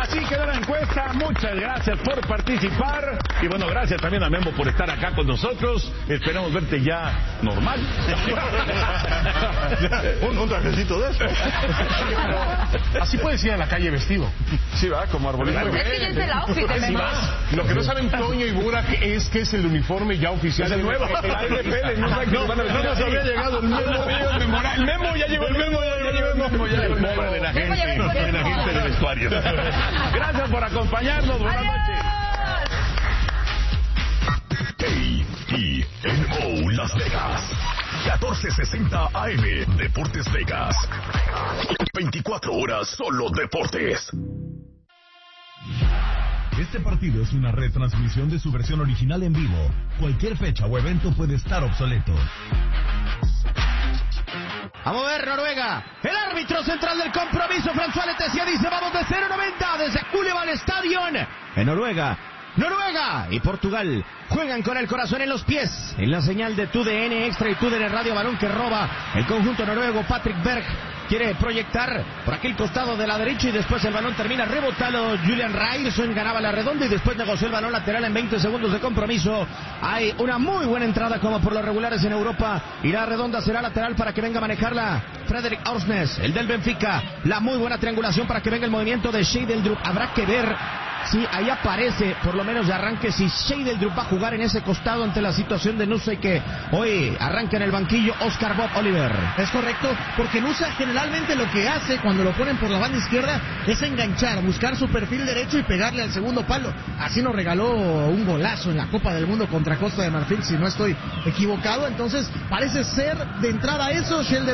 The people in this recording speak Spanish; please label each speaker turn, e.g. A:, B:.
A: Así quedó la encuesta. Muchas gracias por participar. Y bueno, gracias también a Memo por estar acá con nosotros. Esperamos verte ya normal.
B: un trajecito de eso.
C: Así puedes ir a la calle vestido.
B: Sí, va, como arbolito.
D: Es que ya es el outfit de Memo.
C: Lo que no saben Toño y Burak es que es el uniforme ya oficial del nuevo.
B: No nos había llegado el Memo.
A: El Memo ya llegó. El Memo de la gente del vestuario. Gracias por acompañarnos. Buenas noches.
E: KENO Las Vegas 1460 AM Deportes Vegas. 24 horas solo deportes. Este partido es una retransmisión de su versión original en vivo. Cualquier fecha o evento puede estar obsoleto.
F: Vamos a ver Noruega. El árbitro central del compromiso, François Letessier, dice vamos de 0-90 desde Couleval Stadion. En Noruega y Portugal juegan con el corazón en los pies. En la señal de TUDN Extra y TUDN Radio, balón que roba el conjunto noruego. Patrick Berg quiere proyectar por aquel costado de la derecha y después el balón termina rebotado. Julian Ryerson ganaba la redonda y después negoció el balón lateral en 20 segundos de compromiso. Hay una muy buena entrada como por los regulares en Europa. Irá redonda, será lateral para que venga a manejarla Fredrik Orsnes, el del Benfica. La muy buena triangulación para que venga el movimiento de Scheidel-Drup. Habrá que ver si ahí aparece, por lo menos de arranque, si Scheidel-Drup va a jugar en ese costado ante la situación de Nusa, y que hoy arranca en el banquillo Oscar Bob Oliver.
G: Es correcto, porque Nusa generalmente lo que hace cuando lo ponen por la banda izquierda es enganchar, buscar su perfil derecho y pegarle al segundo palo. Así nos regaló un golazo en la Copa del Mundo contra Costa de Marfil, si no estoy equivocado. Entonces parece ser de entrada eso.